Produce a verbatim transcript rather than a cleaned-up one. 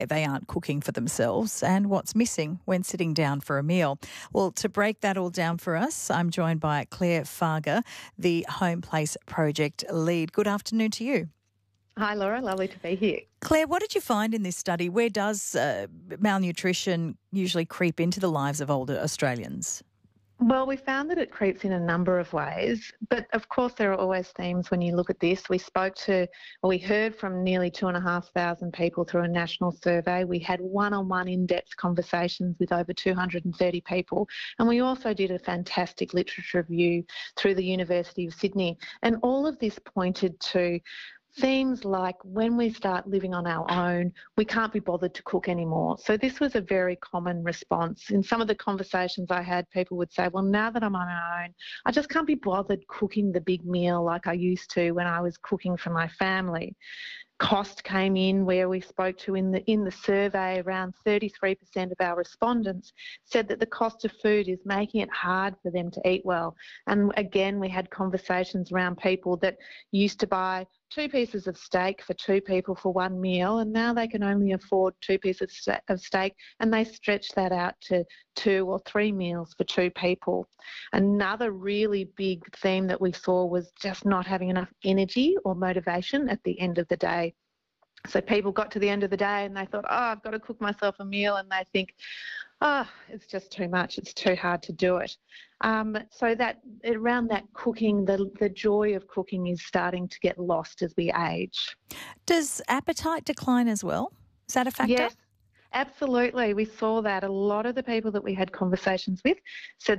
they aren't cooking for themselves and what's missing when sitting down for a meal. Well, to break that all down for us, I'm joined by Claire Farger, the Home Place Project lead. Good afternoon to you. Hi, Laura. Lovely to be here. Claire, what did you find in this study? Where does uh, malnutrition usually creep into the lives of older Australians? Well, we found that it creeps in a number of ways, but of course there are always themes when you look at this. We spoke to, or we heard from nearly two and a half thousand people through a national survey. We had one-on-one in-depth conversations with over two hundred thirty people, and we also did a fantastic literature review through the University of Sydney. And all of this pointed to themes like when we start living on our own, we can't be bothered to cook anymore. So this was a very common response. In some of the conversations I had, people would say, well, now that I'm on my own, I just can't be bothered cooking the big meal like I used to when I was cooking for my family. Cost came in where we spoke to in the in the survey, around thirty-three percent of our respondents said that the cost of food is making it hard for them to eat well. And again, we had conversations around people that used to buy two pieces of steak for two people for one meal, and now they can only afford two pieces of steak, and they stretch that out to two or three meals for two people. Another really big theme that we saw was just not having enough energy or motivation at the end of the day. So people got to the end of the day and they thought, oh, I've got to cook myself a meal, and they think, oh, it's just too much, it's too hard to do it. Um, so that around that cooking, the, the joy of cooking is starting to get lost as we age. Does appetite decline as well? Is that a factor? Yes. Absolutely. We saw that. A lot of the people that we had conversations with said